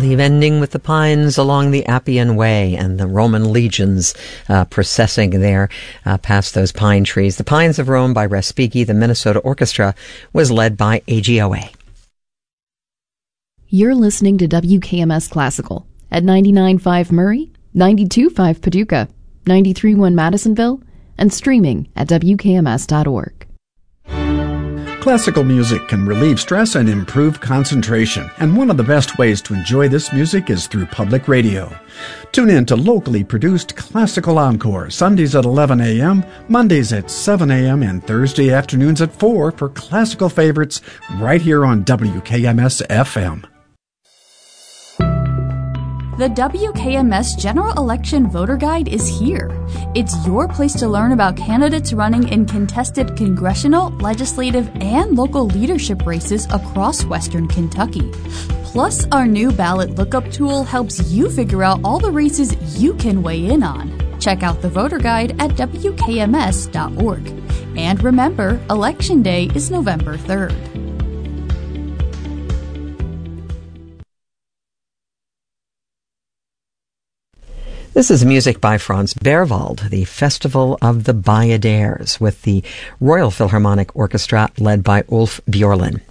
believe ending with the pines along the Appian Way and the Roman legions processing there past those pine trees. The Pines of Rome by Respighi. The Minnesota Orchestra was led by AGOA. You're listening to WKMS Classical at 99.5 Murray, 92.5 Paducah, 93.1 Madisonville, and streaming at WKMS.org. Classical music can relieve stress and improve concentration, and one of the best ways to enjoy this music is through public radio. Tune in to locally produced Classical Encore, Sundays at 11 a.m., Mondays at 7 a.m., and Thursday afternoons at 4 for classical favorites right here on WKMS-FM. The WKMS General Election Voter Guide is here. It's your place to learn about candidates running in contested congressional, legislative, and local leadership races across Western Kentucky. Plus, our new ballot lookup tool helps you figure out all the races you can weigh in on. Check out the voter guide at WKMS.org. And remember, Election Day is November 3rd. This is music by Franz Berwald, the Festival of the Bayadères, with the Royal Philharmonic Orchestra led by Ulf Björlin.